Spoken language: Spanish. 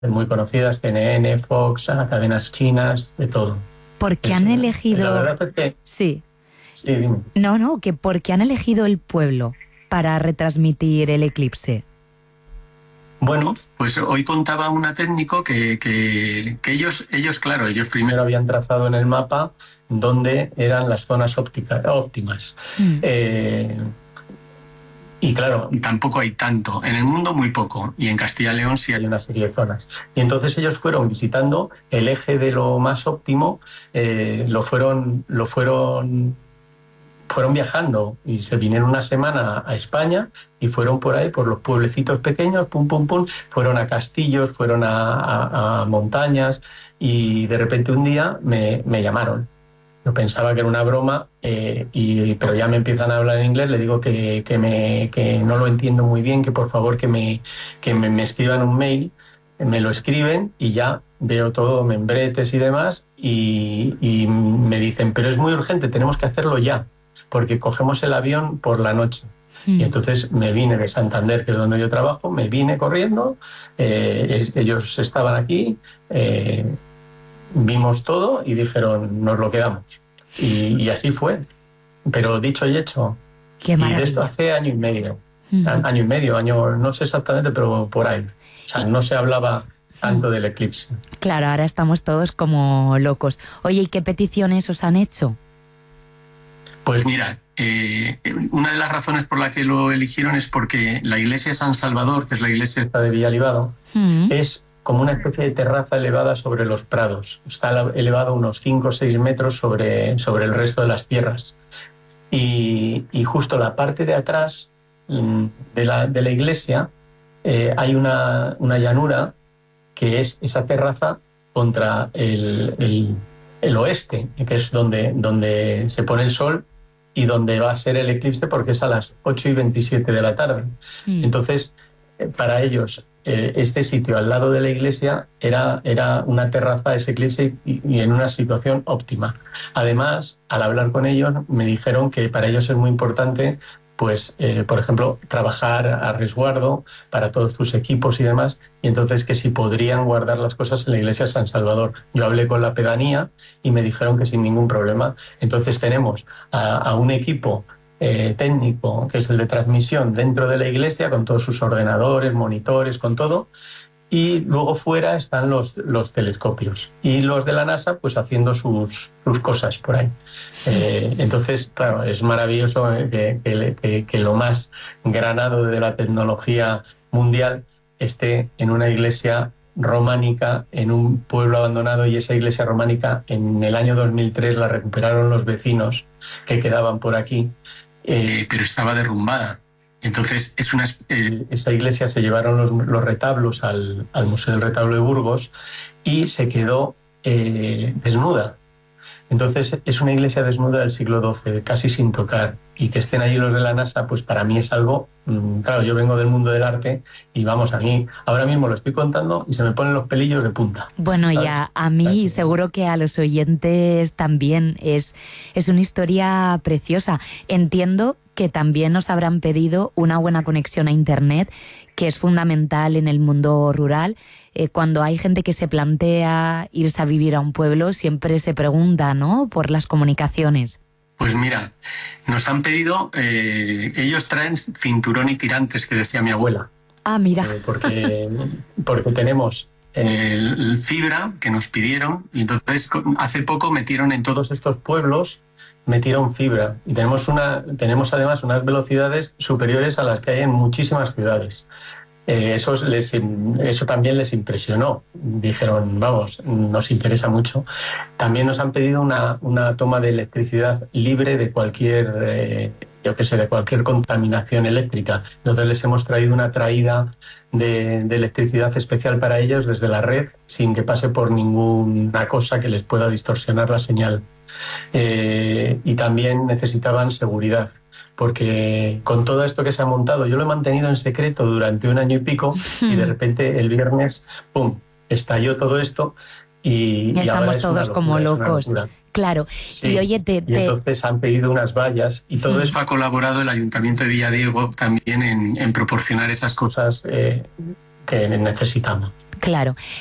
muy conocidas, CNN, Fox, cadenas chinas, de todo. ¿Por qué han elegido...? La verdad es que... Sí. Sí, dime. No, que ¿por qué han elegido el pueblo para retransmitir el eclipse? Bueno, pues hoy contaba una técnico que ellos, claro, ellos primero habían trazado en el mapa dónde eran las zonas óptimas. Y claro, tampoco hay tanto. En el mundo muy poco. Y en Castilla y León sí hay una serie de zonas. Y entonces ellos fueron visitando el eje de lo más óptimo, fueron viajando y se vinieron una semana a España y fueron por ahí, por los pueblecitos pequeños, pum, pum, pum, fueron a castillos, fueron a montañas y de repente un día me llamaron. Yo pensaba que era una broma, pero ya me empiezan a hablar en inglés, le digo que no lo entiendo muy bien, que por favor que me escriban un mail, me lo escriben y ya veo todo, membretes y demás, y me dicen, pero es muy urgente, tenemos que hacerlo ya, porque cogemos el avión por la noche. Y entonces me vine de Santander, que es donde yo trabajo, me vine corriendo, ellos estaban aquí, vimos todo y dijeron, nos lo quedamos. Y así fue. Pero dicho y hecho. Qué y maravilla. de esto hace año y medio. No sé exactamente, pero por ahí. O sea, no se hablaba tanto del eclipse. Claro, ahora estamos todos como locos. Oye, ¿y qué peticiones os han hecho? Pues mira, una de las razones por la que lo eligieron es porque la iglesia de San Salvador, que es la iglesia de Villalibado, es como una especie de terraza elevada sobre los prados. Está elevado unos 5 o 6 metros sobre el resto de las tierras. Y justo la parte de atrás de la iglesia hay una llanura que es esa terraza contra el oeste, que es donde se pone el sol y donde va a ser el eclipse, porque es a las 8:27 de la tarde. Entonces, para ellos, este sitio al lado de la iglesia era una terraza, ese eclipse, y en una situación óptima. Además, al hablar con ellos, me dijeron que para ellos es muy importante, pues, por ejemplo, trabajar a resguardo para todos tus equipos y demás, y entonces que si podrían guardar las cosas en la iglesia de San Salvador. Yo hablé con la pedanía y me dijeron que sin ningún problema. Entonces tenemos a un equipo técnico, que es el de transmisión, dentro de la iglesia, con todos sus ordenadores, monitores, con todo, y luego fuera están los telescopios. Y los de la NASA, pues haciendo sus cosas por ahí. Entonces, claro, es maravilloso que lo más granado de la tecnología mundial esté en una iglesia románica, en un pueblo abandonado, y esa iglesia románica en el año 2003 la recuperaron los vecinos que quedaban por aquí, pero estaba derrumbada. Entonces, esa iglesia se llevaron los retablos al Museo del Retablo de Burgos y se quedó desnuda. Entonces, es una iglesia desnuda del siglo XII, casi sin tocar. Y que estén allí los de la NASA, pues para mí es algo... claro, yo vengo del mundo del arte y vamos, a mí ahora mismo lo estoy contando y se me ponen los pelillos de punta. Bueno, ¿sabes? y a mí, seguro que a los oyentes también, es una historia preciosa. Entiendo que también nos habrán pedido una buena conexión a Internet, que es fundamental en el mundo rural. Cuando hay gente que se plantea irse a vivir a un pueblo, siempre se pregunta, ¿no?, por las comunicaciones. Pues mira, nos han pedido, ellos traen cinturón y tirantes, que decía mi abuela. Ah, mira. Porque tenemos el fibra que nos pidieron, y entonces hace poco metieron en todos estos pueblos, metieron fibra, y tenemos además unas velocidades superiores a las que hay en muchísimas ciudades. Eso también les impresionó. Dijeron, vamos, nos interesa mucho. También nos han pedido una toma de electricidad libre de cualquier, de cualquier contaminación eléctrica. Entonces les hemos traído una traída de electricidad especial para ellos desde la red, sin que pase por ninguna cosa que les pueda distorsionar la señal. Y también necesitaban seguridad, porque con todo esto que se ha montado, yo lo he mantenido en secreto durante 1 año y pico, y de repente el viernes, ¡pum!, estalló todo esto y estamos ahora todos como locos. Claro. Sí. Y oye, Y entonces han pedido unas vallas y todo eso ha colaborado el Ayuntamiento de Villadiego también en proporcionar esas cosas que necesitamos. Claro.